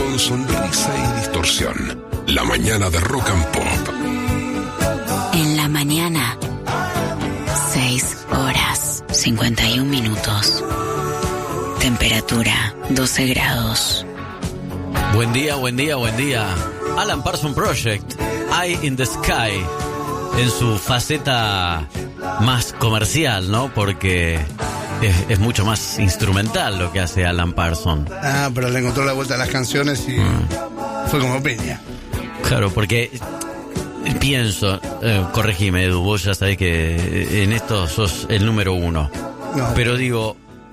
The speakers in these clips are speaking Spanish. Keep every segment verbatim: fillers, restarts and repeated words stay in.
con sonrisa y distorsión. La mañana de Rock and Pop. En la mañana, seis horas, cincuenta y un minutos. Temperatura, doce grados. Buen día, buen día, buen día. Alan Parsons Project, Eye in the Sky, en su faceta más comercial, ¿no? Porque es, es mucho más instrumental lo que hace Alan Parsons. Ah, pero le encontró la vuelta a las canciones y mm. fue como piña. Claro, porque pienso, eh, corregime Edu, vos ya sabés que en esto sos el número uno. No. Pero digo,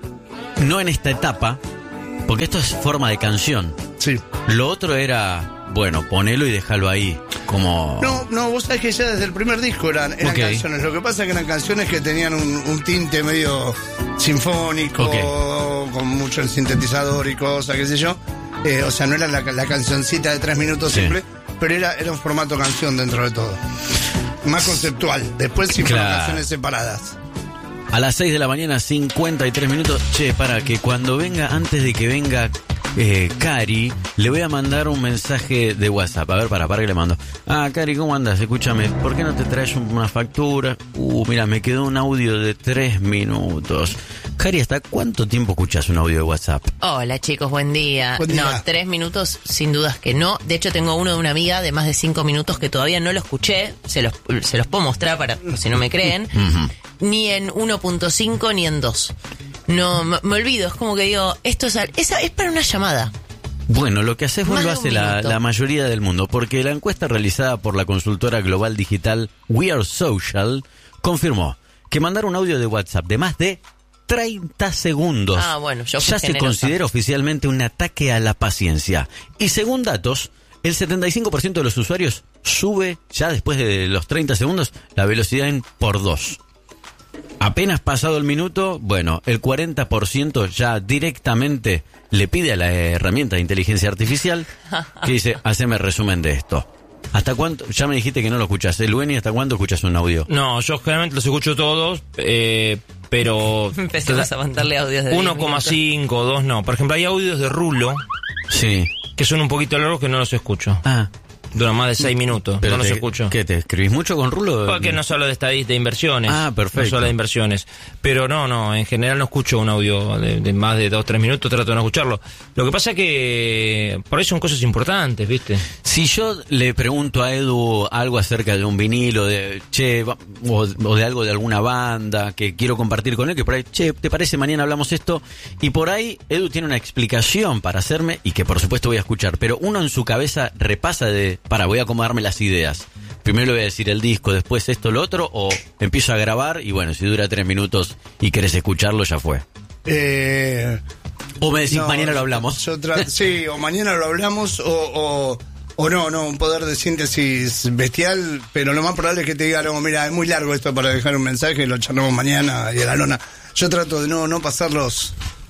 no en esta etapa, porque esto es forma de canción. Sí. Lo otro era, bueno, ponelo y déjalo ahí, como... No, no, vos sabés que ya desde el primer disco eran, eran okay. canciones. Lo que pasa es que eran canciones que tenían un, un tinte medio sinfónico, okay. con mucho el sintetizador y cosas, qué sé yo. Eh, o sea, no era la, la cancioncita de tres minutos sí. simple, pero era, era un formato canción dentro de todo. Más conceptual. Después sí fueron claro. canciones separadas. A las seis de la mañana, cincuenta y tres minutos. Che, para que cuando venga, antes de que venga eh, Cari, le voy a mandar un mensaje de WhatsApp. A ver, para, para que le mando. Ah, Cari, ¿cómo andas? Escúchame, ¿por qué no te traes una factura? Uh, mira, me quedó un audio de tres minutos. Cari, ¿hasta cuánto tiempo escuchas un audio de WhatsApp? Hola, chicos, buen día. Buen día. No, tres minutos, sin dudas que no. De hecho, tengo uno de una amiga de más de cinco minutos que todavía no lo escuché. Se los, se los puedo mostrar para si no me creen. Uh-huh. Ni en uno punto cinco ni en dos. No, me, me olvido, es como que digo, esto es, esa es para una llamada. Bueno, lo que haces vos lo hace la, la mayoría del mundo, porque la encuesta realizada por la consultora global digital We Are Social confirmó que mandar un audio de WhatsApp de más de treinta segundos ah, bueno, yo ya se considera oficialmente un ataque a la paciencia. Y según datos, el setenta y cinco por ciento de los usuarios sube ya después de los treinta segundos la velocidad en por dos. Apenas pasado el minuto, bueno, el cuarenta por ciento ya directamente le pide a la herramienta de inteligencia artificial que dice, haceme resumen de esto. ¿Hasta cuánto? Ya me dijiste que no lo escuchas. ¿El Lueni, hasta cuándo escuchas un audio? No, yo generalmente los escucho todos, eh, pero... Empecemos a mandarle audios de uno coma cinco, dos no. Por ejemplo, hay audios de Rulo. Sí. Que son un poquito largos que no los escucho. Ah. Duran más de seis minutos, pero no los te, escucho. ¿Qué, te escribís mucho con Rulo? Porque no solo de estadísticas, de inversiones. Ah, perfecto. No solo de inversiones. Pero no, no, en general no escucho un audio de, de más de dos, tres minutos, trato de no escucharlo. Lo que pasa es que por ahí son cosas importantes, ¿viste? Si yo le pregunto a Edu algo acerca de un vinilo, de che, o, o de algo de alguna banda que quiero compartir con él, que por ahí, che, ¿te parece mañana hablamos esto? Y por ahí Edu tiene una explicación para hacerme y que por supuesto voy a escuchar, pero uno en su cabeza repasa de, para, voy a acomodarme las ideas. Primero le voy a decir el disco, después esto, lo otro, o empiezo a grabar y bueno, si dura tres minutos y querés escucharlo, ya fue. Eh, o me decís, no, mañana lo hablamos. Yo tra- sí, o mañana lo hablamos, o, o, o no, no, un poder de síntesis bestial, pero lo más probable es que te diga, no, mira, es muy largo esto para dejar un mensaje, lo charlamos mañana y a la lona. Yo trato de no, no pasarlos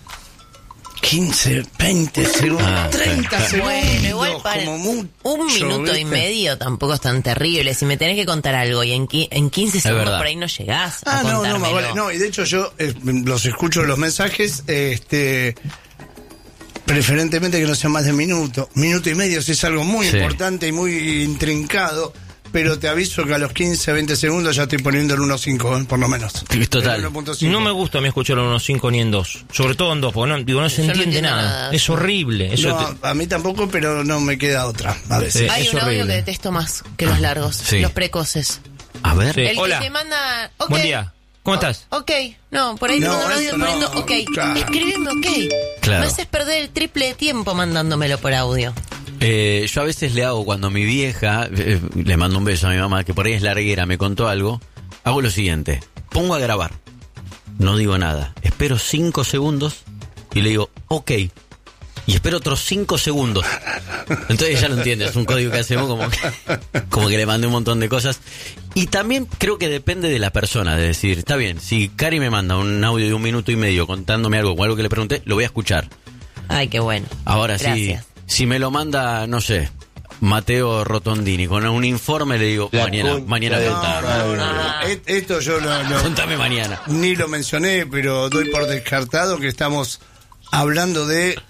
quince, veinte segundos, ah, treinta segundos. Bueno, igual para como mucho, un minuto ¿viste? Y medio tampoco es tan terrible. Si me tenés que contar algo y en, qui- en quince segundos por ahí no llegás a ah, no, contármelo. no, más vale. No, y de hecho yo eh, los escucho los mensajes, este, preferentemente que no sean más de minuto, minuto y medio, si es algo muy sí. importante y muy intrincado. Pero te aviso que a los quince, veinte segundos ya estoy poniendo el uno punto cinco, ¿eh? Por lo menos. Total. No me gusta a mí escuchar el uno punto cinco ni en dos. Sobre todo en dos, porque no, digo, no se Yo entiende no nada. nada. Es horrible. Eso no, te... a mí tampoco, pero no me queda otra. A veces. Sí, hay es un horrible. audio que detesto más que los largos, sí. los precoces. A ver. Sí. El Hola. que te manda... Okay. Buen día. ¿Cómo estás? Ok, no, por ahí No, te mando un audio eso no. poniendo ok. Claro. Escribime ok. Claro. Me haces perder el triple de tiempo mandándomelo por audio. Eh, yo a veces le hago cuando mi vieja, eh, le mando un beso a mi mamá, que por ahí es larguera, me contó algo, hago lo siguiente, pongo a grabar, no digo nada, espero cinco segundos y le digo ok, y espero otros cinco segundos. Entonces ya lo entiende, es un código que hacemos como que, como que le mandé un montón de cosas. Y también creo que depende de la persona, de decir, está bien, si Cari me manda un audio de un minuto y medio contándome algo o algo que le pregunté, lo voy a escuchar. Ay, qué bueno. Ahora Gracias. sí. Si me lo manda, no sé, Mateo Rotondini con un informe, le digo, la mañana, mañana no, contame. No, no, no. Esto yo lo, lo, contame mañana. Ni lo mencioné, pero doy por descartado que estamos hablando de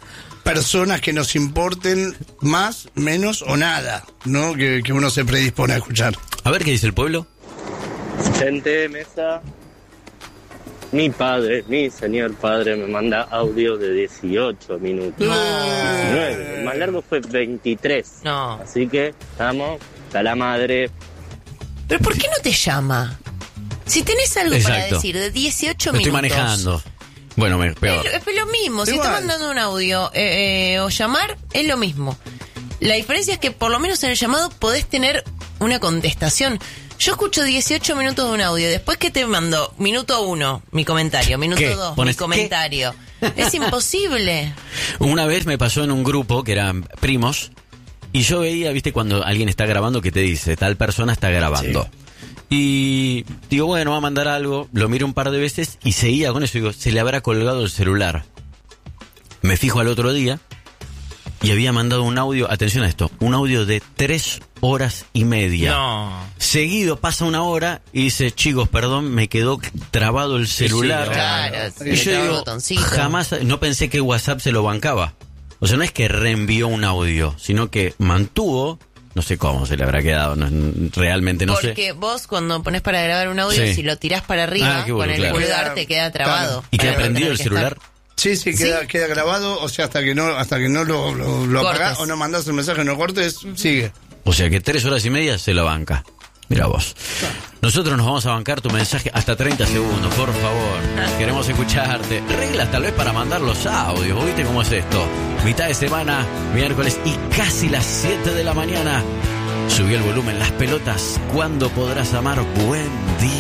personas que nos importen más, menos o nada, ¿no? Que, que uno se predispone a escuchar. A ver qué dice el pueblo. Gente de mesa, mi padre, mi señor padre me manda audio de dieciocho minutos. No. diecinueve. El más largo fue veintitrés. No. Así que estamos, está la madre. ¿Pero por qué no te llama? Si tenés algo para Exacto. decir de dieciocho Lo estoy minutos. manejando. Bueno, me, peor. Es, es lo mismo, si Igual. está mandando un audio eh, eh, o llamar, es lo mismo. La diferencia es que por lo menos en el llamado podés tener una contestación. Yo escucho dieciocho minutos de un audio, después que te mando minuto uno, mi comentario, minuto ¿Qué? dos, mi ¿Pones comentario. Es imposible. Una vez me pasó en un grupo que eran primos y yo veía, viste, cuando alguien está grabando que te dice, tal persona está grabando. Sí. Y digo, bueno, va a mandar algo, lo miro un par de veces y seguía con eso. Digo, se le habrá colgado el celular. Me fijo al otro día y había mandado un audio, atención a esto, un audio de tres horas y media. No. Seguido pasa una hora y dice, chicos, perdón, me quedó trabado el celular. sí, Claro, se Y le yo traba el digo, botoncito. jamás, no pensé que WhatsApp se lo bancaba. O sea, no es que reenvió un audio, sino que mantuvo, no sé cómo se le habrá quedado, no, realmente no Porque sé. vos cuando pones para grabar un audio, Sí. si lo tirás para arriba, Ah, qué bueno, con el claro. pulgar te queda trabado. ¿Y queda Para no prendido tener el que celular? estar- Sí, sí, queda, Sí. queda grabado, o sea, hasta que no hasta que no lo, lo, lo Cortes. apagás o no mandás el mensaje, no cortes, sigue. O sea que tres horas y media se lo banca. Mira vos. Nosotros nos vamos a bancar tu mensaje hasta treinta segundos, por favor. Queremos escucharte. Reglas tal vez para mandar los audios. ¿Viste cómo es esto? Mitad de semana, miércoles y casi las siete de la mañana. Subí el volumen, las pelotas. ¿Cuándo podrás amar? Buen día.